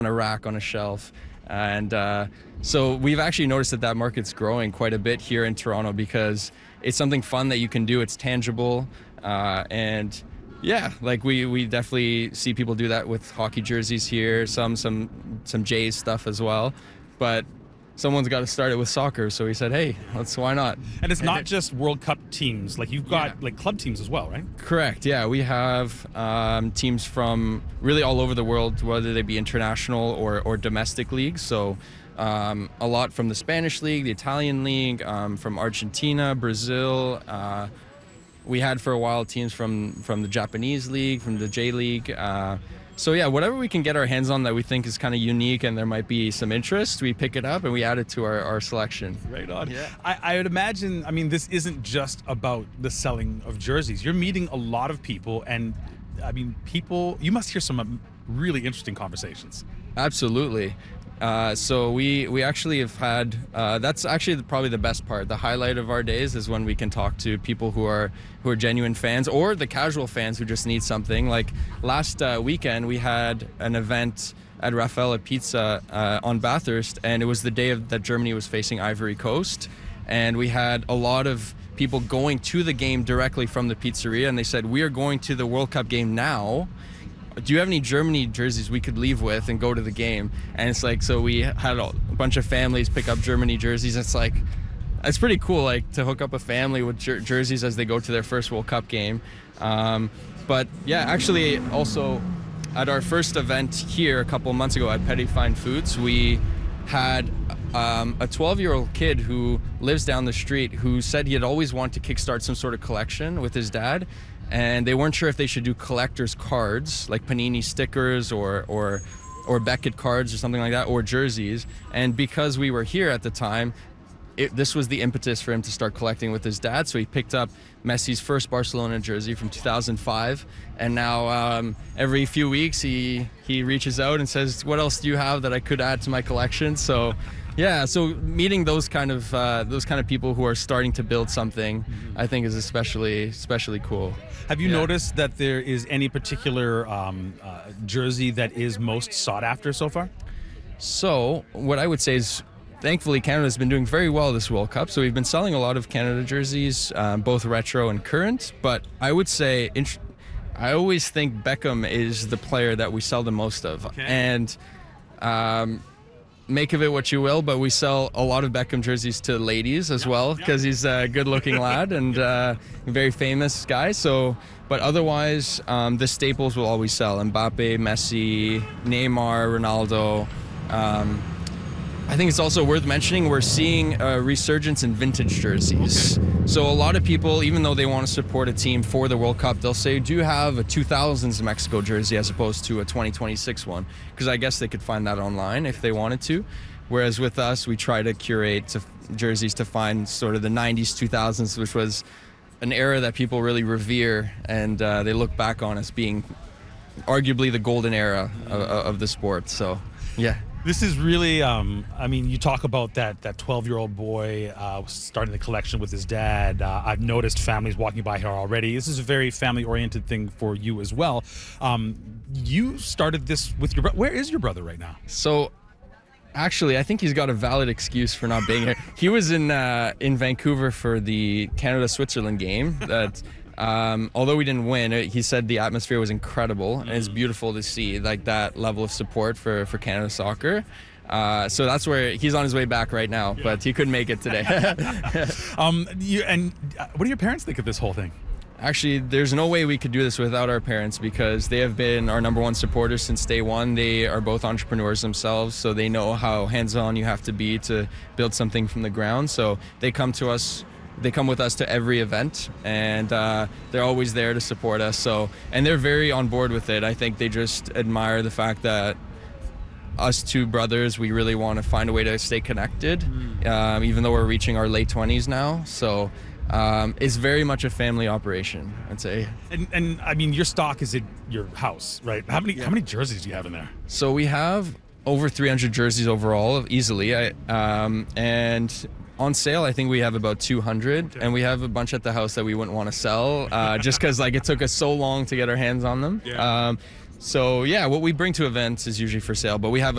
on a rack on a shelf. And so we've actually noticed that market's growing quite a bit here in Toronto because it's something fun that you can do. It's tangible. And yeah, like we definitely see people do that with hockey jerseys here, some Jays stuff as well. But someone's got to start it with soccer, so we said, hey, why not? And it's not just World Cup teams, like you've got like club teams as well, right? Correct, yeah. We have teams from really all over the world, whether they be international or domestic leagues. So a lot from the Spanish league, the Italian league, from Argentina, Brazil. We had for a while teams from the Japanese league, from the J League. So yeah, whatever we can get our hands on that we think is kind of unique and there might be some interest, we pick it up and we add it to our selection. Right on. Yeah. I would imagine, I mean, this isn't just about the selling of jerseys. You're meeting a lot of people, and I mean, you must hear some really interesting conversations. Absolutely. So we actually have had, that's actually probably the best part. The highlight of our days is when we can talk to people who are genuine fans, or the casual fans who just need something. Like last weekend, we had an event at Raffaella Pizza on Bathurst, and it was the day that Germany was facing Ivory Coast. And we had a lot of people going to the game directly from the pizzeria, and they said, we are going to the World Cup game now. Do you have any Germany jerseys we could leave with and go to the game? And it's like, so we had a bunch of families pick up Germany jerseys. It's like, it's pretty cool, like to hook up a family with jerseys as they go to their first World Cup game. But yeah, actually also at our first event here a couple of months ago at Petty Fine Foods, we had a 12-year-old kid who lives down the street who said he had always wanted to kickstart some sort of collection with his dad. And they weren't sure if they should do collector's cards, like Panini stickers or Beckett cards or something like that, or jerseys. And because we were here at the time, this was the impetus for him to start collecting with his dad. So he picked up Messi's first Barcelona jersey from 2005. And now every few weeks he reaches out and says, what else do you have that I could add to my collection? So yeah, so meeting those kind of people who are starting to build something, I think is especially cool. Have you noticed that there is any particular jersey that is most sought after so far? So what I would say is, thankfully, Canada's been doing very well this World Cup. So we've been selling a lot of Canada jerseys, both retro and current. But I would say, I always think Beckham is the player that we sell the most of. Okay. And make of it what you will, but we sell a lot of Beckham jerseys to ladies as well, because he's a good-looking lad and a very famous guy. So, but otherwise, the staples will always sell: Mbappe, Messi, Neymar, Ronaldo. I think it's also worth mentioning we're seeing a resurgence in vintage jerseys. Okay. So a lot of people, even though they want to support a team for the World Cup, they'll say, do you have a 2000s Mexico jersey as opposed to a 2026 one? Because I guess they could find that online if they wanted to. Whereas with us, we try to curate jerseys to find sort of the 90s, 2000s, which was an era that people really revere, and they look back on as being arguably the golden era of the sport. So, yeah. This is really, I mean, you talk about that 12-year-old boy starting the collection with his dad. I've noticed families walking by here already. This is a very family-oriented thing for you as well. You started this with your brother. Where is your brother right now? So, actually, I think he's got a valid excuse for not being here. He was in Vancouver for the Canada-Switzerland game. That. Although we didn't win, he said the atmosphere was incredible, and it's beautiful to see like that level of support for Canada soccer. So that's where he's on his way back right now, but he couldn't make it today. What do your parents think of this whole thing? Actually, there's no way we could do this without our parents, because they have been our number one supporters since day one. They are both entrepreneurs themselves, so they know how hands-on you have to be to build something from the ground. So they come with us to every event, and they're always there to support us. So, and they're very on board with it. I think they just admire the fact that us two brothers, we really want to find a way to stay connected, even though we're reaching our late 20s now. So it's very much a family operation, I'd say. And I mean, your stock is at your house, right? How many jerseys do you have in there? So we have over 300 jerseys overall, easily. And on sale, I think we have about 200, and we have a bunch at the house that we wouldn't want to sell, just because like it took us so long to get our hands on them. So yeah, what we bring to events is usually for sale, but we have